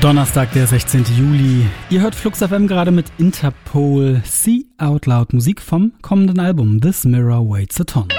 Donnerstag, der 16. Juli. Ihr hört Flux FM gerade mit Interpol. See Out Loud, Musik vom kommenden Album This Mirror Waits a Ton.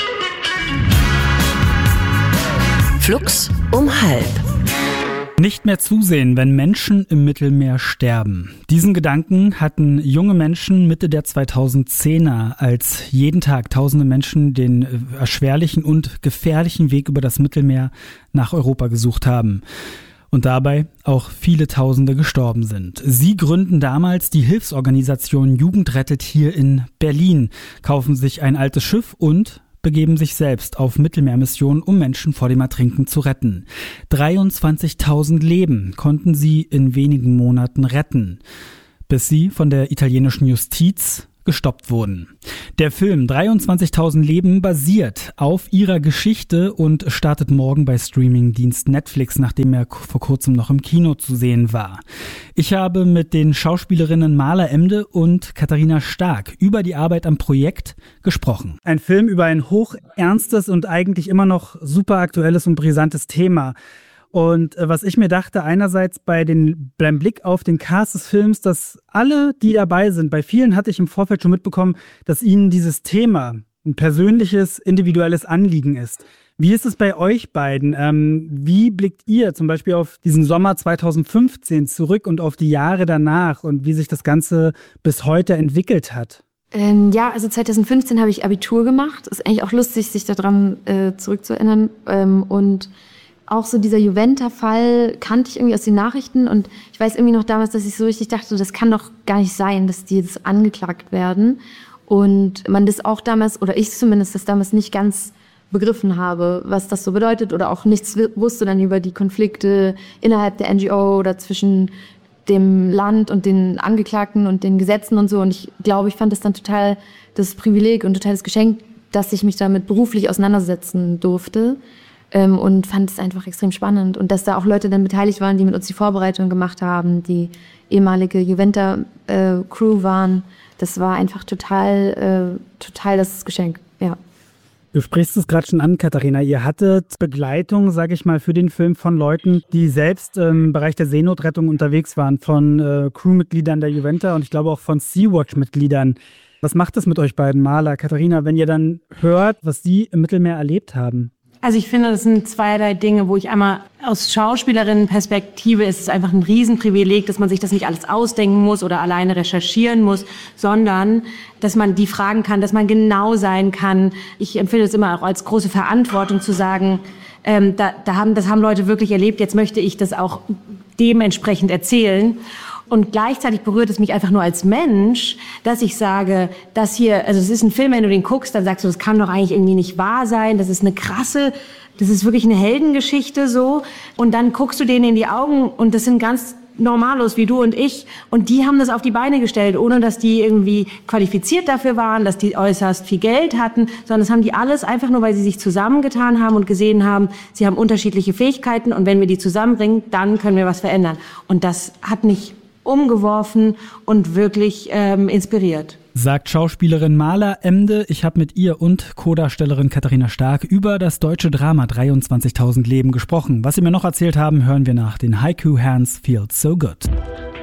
Flux um 12:30. Nicht mehr zusehen, wenn Menschen im Mittelmeer sterben. Diesen Gedanken hatten junge Menschen Mitte der 2010er, als jeden Tag tausende Menschen den erschwerlichen und gefährlichen Weg über das Mittelmeer nach Europa gesucht haben. Und dabei auch viele Tausende gestorben sind. Sie gründen damals die Hilfsorganisation Jugend rettet hier in Berlin, kaufen sich ein altes Schiff und begeben sich selbst auf Mittelmeermissionen, um Menschen vor dem Ertrinken zu retten. 23.000 Leben konnten sie in wenigen Monaten retten, bis sie von der italienischen Justiz gestoppt wurden. Der Film 23.000 Leben basiert auf ihrer Geschichte und startet morgen bei Streamingdienst Netflix, nachdem er vor kurzem noch im Kino zu sehen war. Ich habe mit den Schauspielerinnen Marla Emde und Katharina Stark über die Arbeit am Projekt gesprochen. Ein Film über ein hochernstes und eigentlich immer noch super aktuelles und brisantes Thema. Und was ich mir dachte, einerseits beim Blick auf den Cast des Films, dass alle, die dabei sind, bei vielen hatte ich im Vorfeld schon mitbekommen, dass ihnen dieses Thema ein persönliches, individuelles Anliegen ist. Wie ist es bei euch beiden? Wie blickt ihr zum Beispiel auf diesen Sommer 2015 zurück und auf die Jahre danach und wie sich das Ganze bis heute entwickelt hat? Also 2015 habe ich Abitur gemacht. Ist eigentlich auch lustig, sich daran zurückzuerinnern. Und auch so dieser Juventa-Fall kannte ich irgendwie aus den Nachrichten und ich weiß irgendwie noch damals, dass ich so richtig dachte, das kann doch gar nicht sein, dass die jetzt angeklagt werden und man das auch damals, oder ich zumindest das damals nicht ganz begriffen habe, was das so bedeutet oder auch nichts wusste dann über die Konflikte innerhalb der NGO oder zwischen dem Land und den Angeklagten und den Gesetzen und so und ich glaube, ich fand das dann total das Privileg und total das Geschenk, dass ich mich damit beruflich auseinandersetzen durfte. Und fand es einfach extrem spannend. Und dass da auch Leute dann beteiligt waren, die mit uns die Vorbereitung gemacht haben, die ehemalige Juventa-Crew waren. Das war einfach total das Geschenk, ja. Du sprichst es gerade schon an, Katharina. Ihr hattet Begleitung, sage ich mal, für den Film von Leuten, die selbst im Bereich der Seenotrettung unterwegs waren, von Crewmitgliedern der Juventa und ich glaube auch von Sea-Watch-Mitgliedern. Was macht es mit euch beiden, Marla, Katharina, wenn ihr dann hört, was sie im Mittelmeer erlebt haben? Also ich finde, das sind zweierlei Dinge, wo ich einmal aus Schauspielerinnenperspektive ist es einfach ein Riesenprivileg, dass man sich das nicht alles ausdenken muss oder alleine recherchieren muss, sondern dass man die fragen kann, dass man genau sein kann. Ich empfinde es immer auch als große Verantwortung zu sagen, das haben Leute wirklich erlebt, jetzt möchte ich das auch dementsprechend erzählen. Und gleichzeitig berührt es mich einfach nur als Mensch, dass ich sage, das hier, also es ist ein Film, wenn du den guckst, dann sagst du, das kann doch eigentlich irgendwie nicht wahr sein, das ist das ist wirklich eine Heldengeschichte so. Und dann guckst du denen in die Augen und das sind ganz Normalos wie du und ich und die haben das auf die Beine gestellt, ohne dass die irgendwie qualifiziert dafür waren, dass die äußerst viel Geld hatten, sondern das haben die alles einfach nur, weil sie sich zusammengetan haben und gesehen haben, sie haben unterschiedliche Fähigkeiten und wenn wir die zusammenbringen, dann können wir was verändern. Und das hat mich umgeworfen und wirklich inspiriert. Sagt Schauspielerin Marla Emde. Ich habe mit ihr und Co-Darstellerin Katharina Stark über das deutsche Drama 23.000 Leben gesprochen. Was sie mir noch erzählt haben, hören wir nach den Haiku Hands Feels So Good.